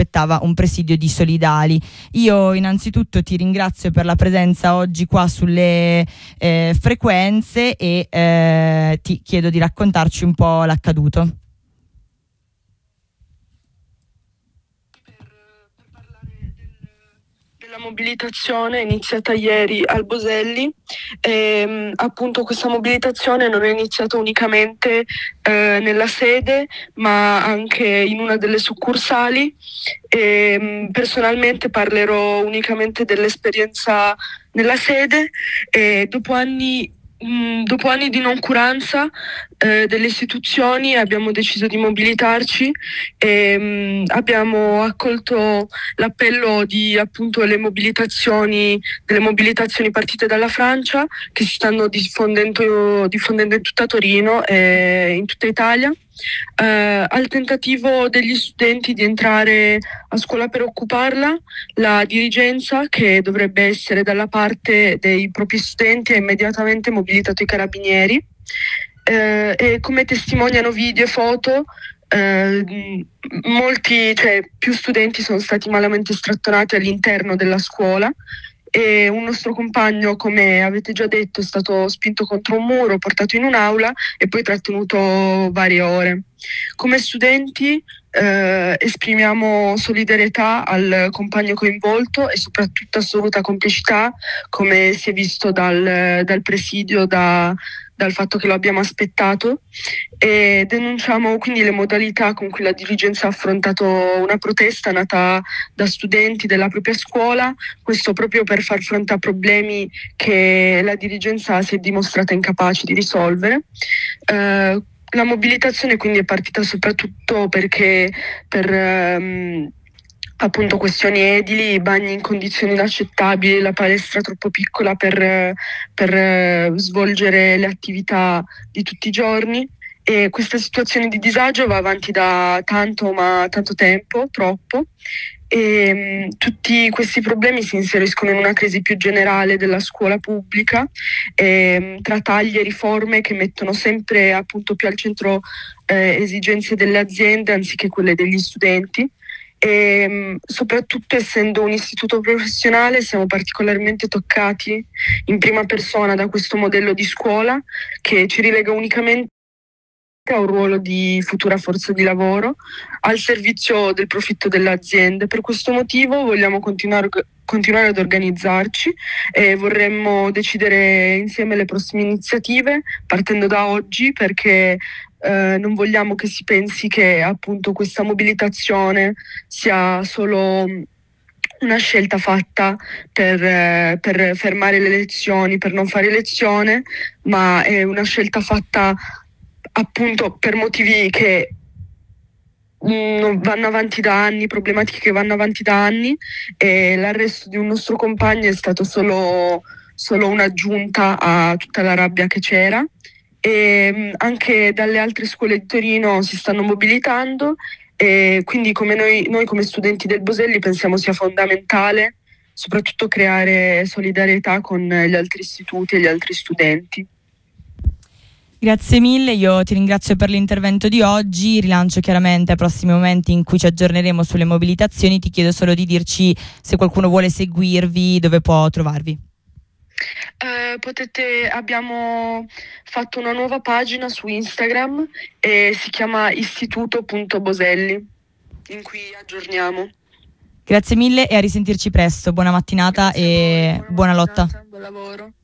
aspettava un presidio di solidali. Io innanzitutto ti ringrazio per la presenza oggi qua sulle frequenze e ti chiedo di raccontarci un po' l'accaduto. La mobilitazione è iniziata ieri al Boselli. Appunto questa mobilitazione non è iniziata unicamente nella sede, ma anche in una delle succursali. Personalmente parlerò unicamente dell'esperienza nella sede. Dopo anni di noncuranza delle istituzioni abbiamo deciso di mobilitarci e abbiamo accolto l'appello di appunto delle mobilitazioni partite dalla Francia, che si stanno diffondendo in tutta Torino e in tutta Italia. Al tentativo degli studenti di entrare a scuola per occuparla, la dirigenza, che dovrebbe essere dalla parte dei propri studenti, ha immediatamente mobilitato i carabinieri e, come testimoniano video e foto, più studenti sono stati malamente strattonati all'interno della scuola e un nostro compagno, come avete già detto, è stato spinto contro un muro, portato in un'aula e poi trattenuto varie ore. Come studenti esprimiamo solidarietà al compagno coinvolto e soprattutto assoluta complicità, come si è visto dal presidio, dal fatto che lo abbiamo aspettato, e denunciamo quindi le modalità con cui la dirigenza ha affrontato una protesta nata da studenti della propria scuola, questo proprio per far fronte a problemi che la dirigenza si è dimostrata incapace di risolvere. La mobilitazione quindi è partita soprattutto perché per appunto questioni edili, bagni in condizioni inaccettabili, la palestra troppo piccola per svolgere le attività di tutti i giorni, e questa situazione di disagio va avanti da tanto tempo, troppo, e tutti questi problemi si inseriscono in una crisi più generale della scuola pubblica, tra tagli e riforme che mettono sempre appunto più al centro esigenze delle aziende anziché quelle degli studenti. E soprattutto, essendo un istituto professionale, siamo particolarmente toccati in prima persona da questo modello di scuola che ci rilega unicamente a un ruolo di futura forza di lavoro al servizio del profitto delle aziende. Per questo motivo vogliamo continuare ad organizzarci e vorremmo decidere insieme le prossime iniziative partendo da oggi, perché non vogliamo che si pensi che appunto questa mobilitazione sia solo una scelta fatta per fermare le lezioni, per non fare lezione, ma è una scelta fatta appunto per motivi che vanno avanti da anni, problematiche che vanno avanti da anni, e l'arresto di un nostro compagno è stato solo un'aggiunta a tutta la rabbia che c'era. E anche dalle altre scuole di Torino si stanno mobilitando, e quindi come noi come studenti del Boselli pensiamo sia fondamentale soprattutto creare solidarietà con gli altri istituti e gli altri studenti. Grazie mille, io ti ringrazio per l'intervento di oggi, rilancio chiaramente ai prossimi momenti in cui ci aggiorneremo sulle mobilitazioni. Ti chiedo solo di dirci se qualcuno vuole seguirvi, dove può trovarvi. Abbiamo fatto una nuova pagina su Instagram e si chiama istituto.boselli, in cui aggiorniamo. Grazie mille e a risentirci presto, buona mattinata. Grazie e buona lotta. Buon lavoro.